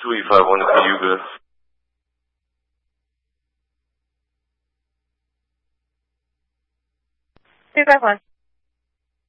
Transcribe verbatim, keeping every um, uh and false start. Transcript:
two eight five one for you, good. two five one.